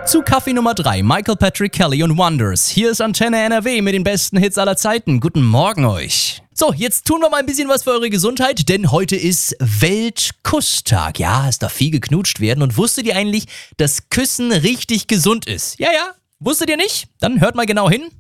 Zu Kaffee Nummer 3, Michael Patrick Kelly und Wonders. Hier ist Antenne NRW mit den besten Hits aller Zeiten. Guten Morgen euch. So, jetzt tun wir mal ein bisschen was für eure Gesundheit, denn heute ist Weltkusstag. Ja, es darf viel geknutscht werden. Und wusstet ihr eigentlich, dass Küssen richtig gesund ist? Ja. Wusstet ihr nicht? Dann hört mal genau hin.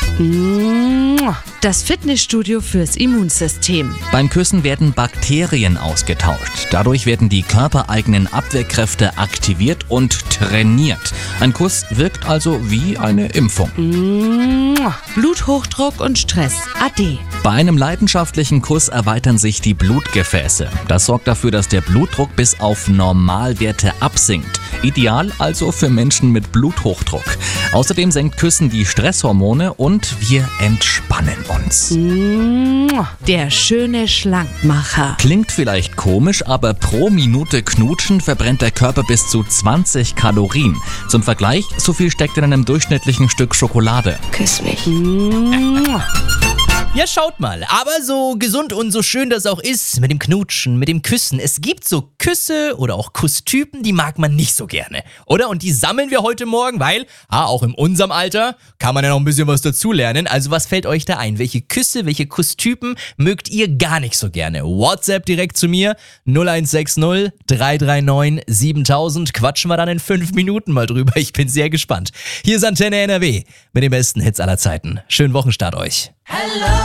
Das Fitnessstudio fürs Immunsystem. Beim Küssen werden Bakterien ausgetauscht. Dadurch werden die körpereigenen Abwehrkräfte aktiviert und trainiert. Ein Kuss wirkt also wie eine Impfung. Bluthochdruck und Stress. Ade. Bei einem leidenschaftlichen Kuss erweitern sich die Blutgefäße. Das sorgt dafür, dass der Blutdruck bis auf Normalwerte absinkt. Ideal also für Menschen mit Bluthochdruck. Außerdem senkt Küssen die Stresshormone und wir entspannen uns. Der schöne Schlankmacher. Klingt vielleicht komisch, aber pro Minute Knutschen verbrennt der Körper bis zu 20 Kalorien. Zum Vergleich, so viel steckt in einem durchschnittlichen Stück Schokolade. Küss mich. Ja, schaut mal, aber so gesund und so schön das auch ist mit dem Knutschen, mit dem Küssen, es gibt so Küsse oder auch Kusstypen, die mag man nicht so gerne, oder? Und die sammeln wir heute Morgen, weil, auch in unserem Alter kann man ja noch ein bisschen was dazulernen. Also was fällt euch da ein? Welche Küsse, welche Kusstypen mögt ihr gar nicht so gerne? WhatsApp direkt zu mir, 0160 339 7000. Quatschen wir dann in 5 Minuten mal drüber. Ich bin sehr gespannt. Hier ist Antenne NRW mit den besten Hits aller Zeiten. Schönen Wochenstart euch.